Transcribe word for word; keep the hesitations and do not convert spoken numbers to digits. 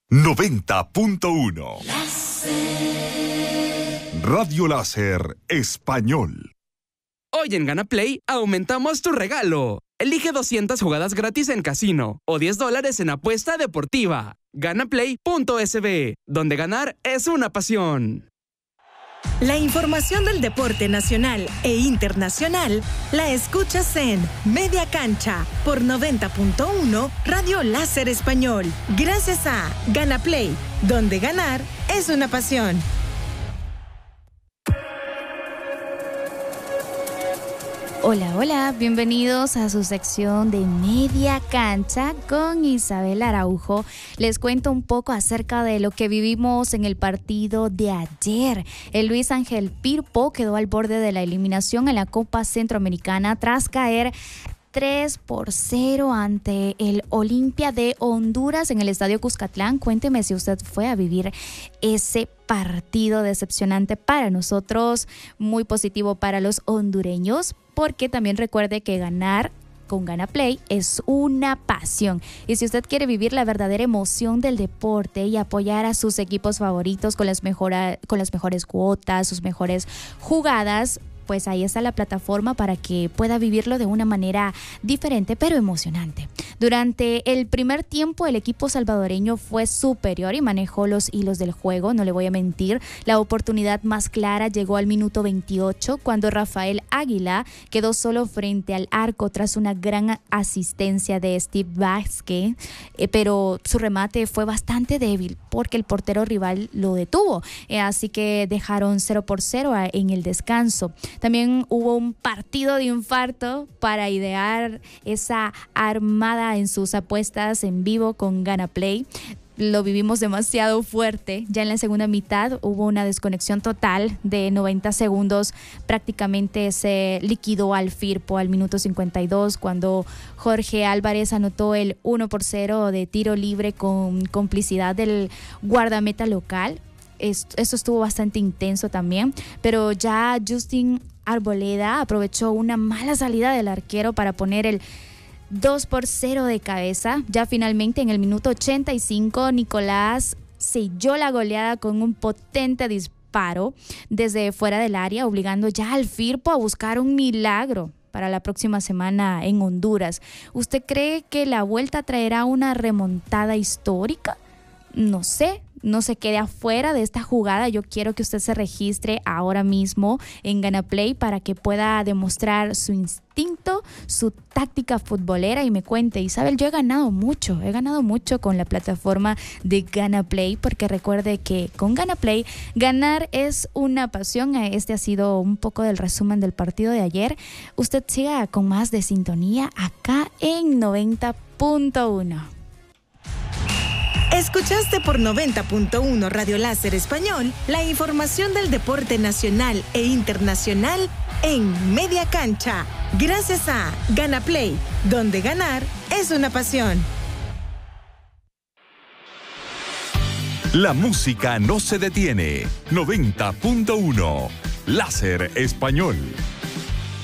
noventa punto uno. Radio Láser Español. Hoy en Gana Play aumentamos tu regalo. Elige doscientas jugadas gratis en casino o diez dólares en apuesta deportiva. Ganaplay punto es be, donde ganar es una pasión. La información del deporte nacional e internacional la escuchas en Media Cancha por noventa punto uno Radio Láser Español. Gracias a Gana Play, donde ganar es una pasión. Hola, hola, bienvenidos a su sección de Media Cancha con Isabel Araujo. Les cuento un poco acerca de lo que vivimos en el partido de ayer. El Luis Ángel Firpo quedó al borde de la eliminación en la Copa Centroamericana tras caer tres por cero ante el Olimpia de Honduras en el Estadio Cuscatlán. Cuénteme si usted fue a vivir ese partido decepcionante para nosotros, muy positivo para los hondureños, porque también recuerde que ganar con Gana Play es una pasión. Y si usted quiere vivir la verdadera emoción del deporte y apoyar a sus equipos favoritos con las, mejora, con las mejores cuotas, sus mejores jugadas, pues ahí está la plataforma para que pueda vivirlo de una manera diferente pero emocionante. Durante el primer tiempo el equipo salvadoreño fue superior y manejó los hilos del juego, no le voy a mentir. La oportunidad más clara llegó al minuto veintiocho cuando Rafael Águila quedó solo frente al arco tras una gran asistencia de Steve Vázquez, eh, pero su remate fue bastante débil porque el portero rival lo detuvo, eh, así que dejaron cero por cero en el descanso. También hubo un partido de infarto para idear esa armada en sus apuestas en vivo con Gana Play. Lo vivimos demasiado fuerte. Ya en la segunda mitad hubo una desconexión total de noventa segundos. Prácticamente se liquidó al Firpo al minuto cincuenta y dos cuando Jorge Álvarez anotó el uno por cero de tiro libre con complicidad del guardameta local. Esto estuvo bastante intenso también, pero ya Justin Arboleda aprovechó una mala salida del arquero para poner el dos por cero de cabeza. Ya finalmente en el minuto ochenta y cinco Nicolás selló la goleada con un potente disparo desde fuera del área, obligando ya al Firpo a buscar un milagro para la próxima semana en Honduras. ¿Usted cree que la vuelta traerá una remontada histórica? No sé. No se quede afuera de esta jugada. Yo quiero que usted se registre ahora mismo en Gana Play para que pueda demostrar su instinto, su táctica futbolera y me cuente. Isabel, yo he ganado mucho, he ganado mucho con la plataforma de Gana Play, porque recuerde que con Gana Play ganar es una pasión. Este ha sido un poco del resumen del partido de ayer. Usted siga con más de sintonía acá en noventa punto uno. Escuchaste por noventa punto uno Radio Láser Español la información del deporte nacional e internacional en Media Cancha. Gracias a Gana Play, donde ganar es una pasión. La música no se detiene. noventa punto uno Láser Español.